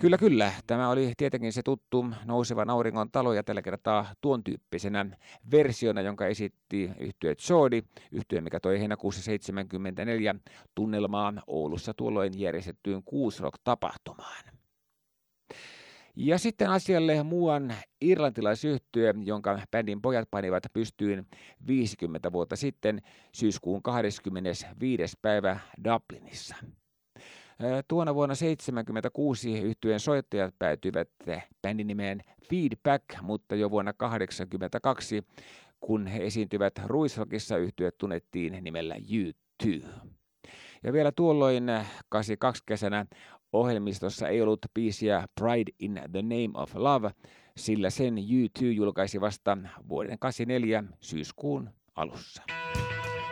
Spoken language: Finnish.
Kyllä, kyllä. Tämä oli tietenkin se tuttu Nousevan auringon talo ja tällä kertaa tuon tyyppisenä versiona, jonka esitti yhtye Zoodi, yhtye, mikä toi heinäkuussa 1974 tunnelmaa Oulussa tuolloin järjestettyyn Kuusrock-tapahtumaan. Ja sitten asialle muuan irlantilaisyhtye, jonka bändin pojat panivat pystyyn 50 vuotta sitten syyskuun 25. päivä Dublinissa. Tuona vuonna 1976 yhtyeen soittajat päätyivät bändin nimeen Feedback, mutta jo vuonna 1982, kun he esiintyivät Ruisrockissa, yhtye tunnettiin nimellä U2. Ja vielä tuolloin 82 kesänä ohjelmistossa ei ollut biisiä Pride in the Name of Love, sillä sen U2 julkaisi vasta vuoden 84 syyskuun alussa.